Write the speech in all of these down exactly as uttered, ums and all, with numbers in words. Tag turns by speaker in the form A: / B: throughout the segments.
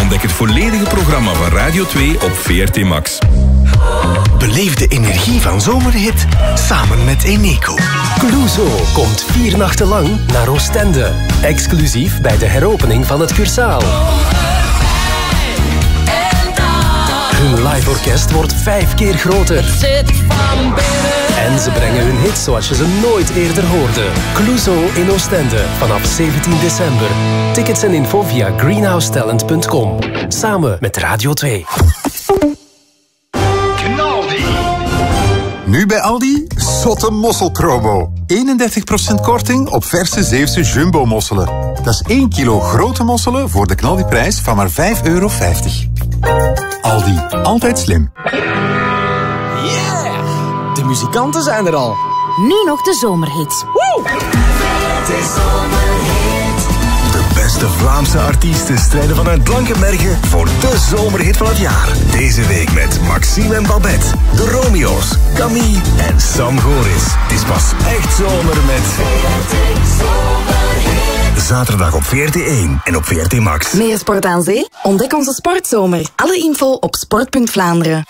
A: Ontdek het volledige programma van Radio twee op V R T Max.
B: Beleef de energie van zomerhit samen met Eneco. Clouseau komt vier nachten lang naar Oostende. Exclusief bij de heropening van het Cursaal. Hun live orkest wordt vijf keer groter. En ze brengen hun hits zoals je ze nooit eerder hoorde. Clouseau in Oostende vanaf zeventien december. Tickets en info via greenhouse talent punt com. Samen met Radio twee.
C: Nu bij Aldi, zotte mosselpromo. eenendertig procent korting op verse Zeeuwse jumbo-mosselen. Dat is één kilo grote mosselen voor de knaldiprijs van maar vijf euro vijftig. Aldi, altijd slim.
D: Yeah! De muzikanten zijn er al.
E: Nu nog de zomerhits.
D: Woe!
F: De beste Vlaamse artiesten strijden vanuit Blankenberge voor de zomerhit van het jaar. Deze week met Maxime en Babette, de Romeo's, Camille en Sam Goris. Het is pas echt zomer met zaterdag op V R T één en op V R T Max.
G: Meer sport aan zee? Ontdek onze sportzomer. Alle info op sport punt Vlaanderen.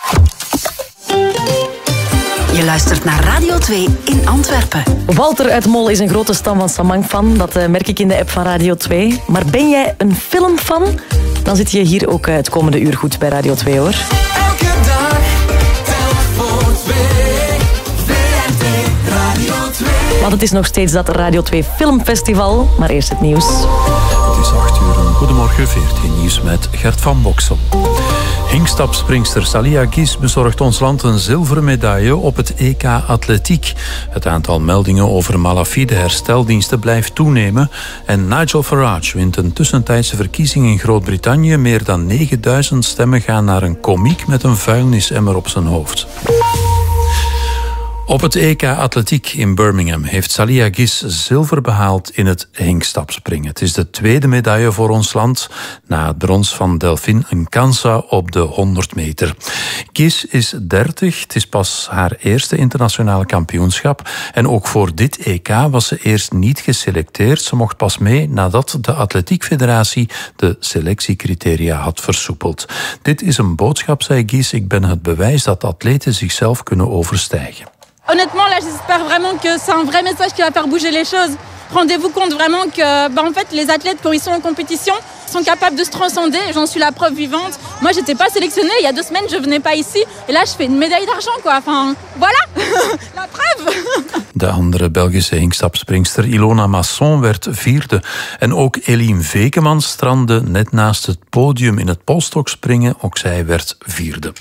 E: Je luistert naar Radio twee in Antwerpen.
H: Walter uit Mol is een grote Stam van Samang-fan. Dat uh, merk ik in de app van Radio twee. Maar ben jij een filmfan? Dan zit je hier ook uh, het komende uur goed bij Radio twee, hoor.
I: Elke dag, telk voor twee. V R T Radio twee.
H: Want het is nog steeds dat Radio twee Filmfestival. Maar eerst het nieuws.
J: Het is acht uur. Goedemorgen, V R T Nieuws met Gert van Boksel. Hinkstapspringster Salia Gis bezorgt ons land een zilveren medaille op het E K Atletiek. Het aantal meldingen over malafide hersteldiensten blijft toenemen en Nigel Farage wint een tussentijdse verkiezing in Groot-Brittannië. Meer dan negenduizend stemmen gaan naar een komiek met een vuilnisemmer op zijn hoofd. Op het E K Atletiek in Birmingham heeft Salia Gis zilver behaald in het hinkstapspringen. Het is de tweede medaille voor ons land na het brons van Delphine Nkansa op de honderd meter. Gis is dertig, het is pas haar eerste internationale kampioenschap. En ook voor dit E K was ze eerst niet geselecteerd. Ze mocht pas mee nadat de Atletiekfederatie de selectiecriteria had versoepeld. Dit is een boodschap, zei Gis. Ik ben het bewijs dat atleten zichzelf kunnen overstijgen.
K: Honnêtement, là, j'espère vraiment que c'est un vrai message qui va faire bouger les choses. Rendez-vous compte vraiment que, bah, en fait, les athlètes, quand ils sont en compétition, sont capables de se transcender. J'en suis la preuve vivante. Moi, j'étais pas sélectionnée. Il y a deux semaines, je venais pas ici. Et là, je fais une médaille d'argent, quoi. Enfin, voilà, la preuve.
J: De andere Belgische hinkstapspringster Ilona Masson werd vierde. En ook Eline Vekeman strandde net naast het podium in het polstokspringen. Ook zij werd vierde.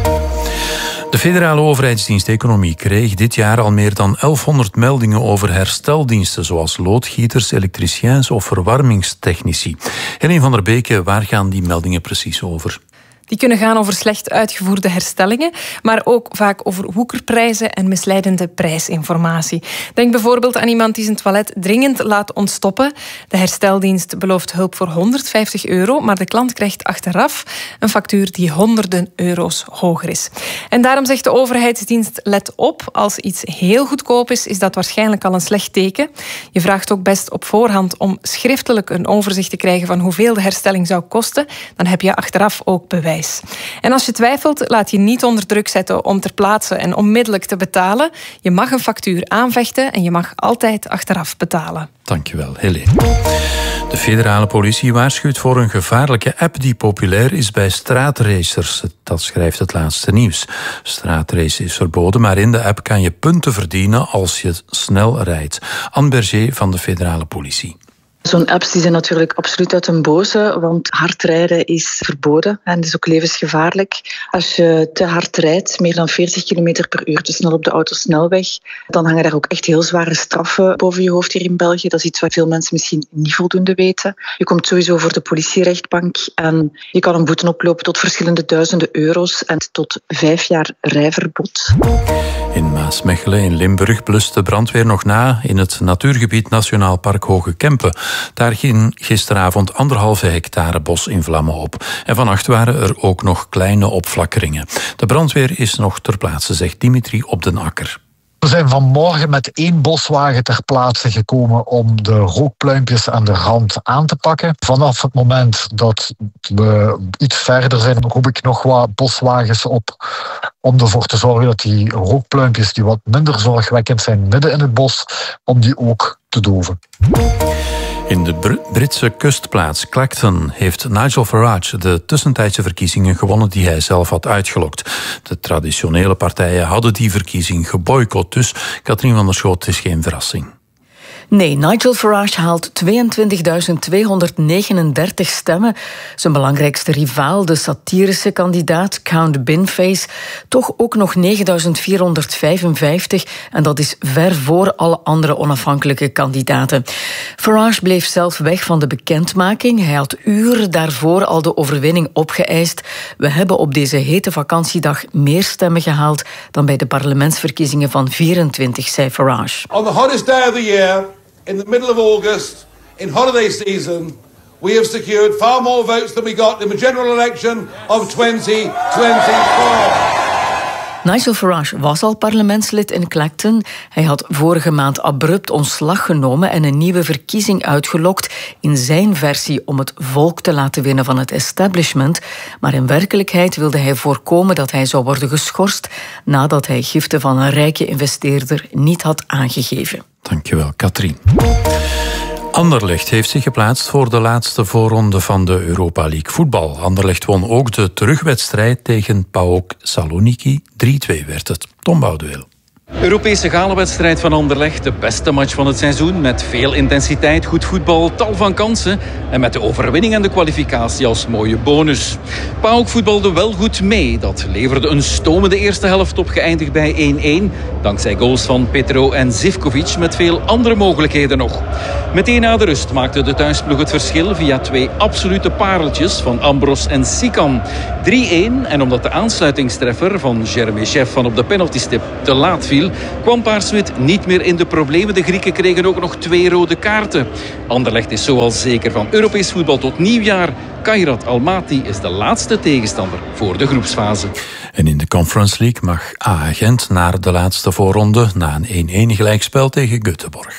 J: De federale overheidsdienst Economie kreeg dit jaar al meer dan elfhonderd meldingen over hersteldiensten, zoals loodgieters, elektriciens of verwarmingstechnici. Helene van der Beke, waar gaan die meldingen precies over?
L: Die kunnen gaan over slecht uitgevoerde herstellingen, maar ook vaak over woekerprijzen en misleidende prijsinformatie. Denk bijvoorbeeld aan iemand die zijn toilet dringend laat ontstoppen. De hersteldienst belooft hulp voor honderdvijftig euro, maar de klant krijgt achteraf een factuur die honderden euro's hoger is. En daarom zegt de overheidsdienst, let op, als iets heel goedkoop is, is dat waarschijnlijk al een slecht teken. Je vraagt ook best op voorhand om schriftelijk een overzicht te krijgen van hoeveel de herstelling zou kosten. Dan heb je achteraf ook bewijs. En als je twijfelt, laat je niet onder druk zetten om ter plaatse en onmiddellijk te betalen. Je mag een factuur aanvechten en je mag altijd achteraf betalen.
J: Dankjewel, Helene. De federale politie waarschuwt voor een gevaarlijke app die populair is bij straatracers. Dat schrijft het laatste nieuws. Straatracen is verboden, maar in de app kan je punten verdienen als je snel rijdt. Anne Berger van de federale politie.
M: Zo'n apps die zijn natuurlijk absoluut uit een boze, want hard rijden is verboden en is ook levensgevaarlijk. Als je te hard rijdt, meer dan veertig kilometer per uur te snel op de autosnelweg, dan hangen daar ook echt heel zware straffen boven je hoofd hier in België. Dat is iets wat veel mensen misschien niet voldoende weten. Je komt sowieso voor de politierechtbank en je kan een boete oplopen tot verschillende duizenden euro's en tot vijf jaar rijverbod.
J: In Maasmechelen in Limburg blust de brandweer nog na in het natuurgebied Nationaal Park Hoge Kempen. Daar ging gisteravond anderhalve hectare bos in vlammen op. En vannacht waren er ook nog kleine opflakkeringen. De brandweer is nog ter plaatse, zegt Dimitri Op den Akker.
N: We zijn vanmorgen met één boswagen ter plaatse gekomen om de rookpluimpjes aan de rand aan te pakken. Vanaf het moment dat we iets verder zijn, roep ik nog wat boswagens op om ervoor te zorgen dat die rookpluimpjes die wat minder zorgwekkend zijn midden in het bos, om die ook te doven.
J: In de Br- Britse kustplaats Clacton heeft Nigel Farage de tussentijdse verkiezingen gewonnen die hij zelf had uitgelokt. De traditionele partijen hadden die verkiezing geboycott, dus Katrien van der Schoot is geen verrassing.
H: Nee, Nigel Farage haalt tweeëntwintigduizend tweehonderdnegenendertig stemmen. Zijn belangrijkste rivaal, de satirische kandidaat Count Binface, toch ook nog negenduizend vierhonderdvijfenvijftig. En dat is ver voor alle andere onafhankelijke kandidaten. Farage bleef zelf weg van de bekendmaking. Hij had uren daarvoor al de overwinning opgeëist. We hebben op deze hete vakantiedag meer stemmen gehaald dan bij de parlementsverkiezingen van vierentwintig, zei Farage.
O: On the hottest day of the year, in the middle of August, in holiday season, we have secured far more votes than we got in the general election of twenty twenty-four.
H: Nigel Farage was al parlementslid in Clacton. Hij had vorige maand abrupt ontslag genomen en een nieuwe verkiezing uitgelokt in zijn versie om het volk te laten winnen van het establishment. Maar in werkelijkheid wilde hij voorkomen dat hij zou worden geschorst nadat hij giften van een rijke investeerder niet had aangegeven.
J: Dankjewel, Katrien. Anderlecht heeft zich geplaatst voor de laatste voorronde van de Europa League voetbal. Anderlecht won ook de terugwedstrijd tegen PAOK Saloniki. drie twee werd het. Tom Boudeweel.
P: Europese galenwedstrijd van Anderlecht, de beste match van het seizoen. Met veel intensiteit, goed voetbal, tal van kansen. En met de overwinning en de kwalificatie als mooie bonus. PAOK voetbalde wel goed mee. Dat leverde een stomende eerste helft op, geëindigd bij één-één. Dankzij goals van Petro en Zivkovic met veel andere mogelijkheden nog. Meteen na de rust maakte de thuisploeg het verschil via twee absolute pareltjes van Ambros en Sikan. drie-één en omdat de aansluitingstreffer van Jeremy Chef van op de penaltystip te laat viel, kwam Paarswit niet meer in de problemen. De Grieken kregen ook nog twee rode kaarten. Anderlecht is zo al zeker van Europees voetbal tot nieuwjaar. Kairat Almaty is de laatste tegenstander voor de groepsfase.
J: En in de Conference League mag A A Gent naar de laatste voorronde na een één-één gelijkspel tegen Göteborg.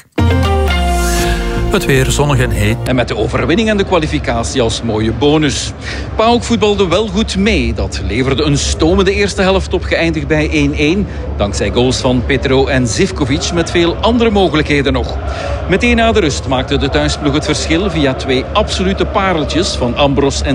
J: Het weer zonnig en heet.
P: En met de overwinning en de kwalificatie als mooie bonus. PAOK voetbalde wel goed mee. Dat leverde een stomende eerste helft op, geëindigd bij één-één. Dankzij goals van Petro en Zivkovic met veel andere mogelijkheden nog. Meteen na de rust maakte de thuisploeg het verschil via twee absolute pareltjes van Ambros en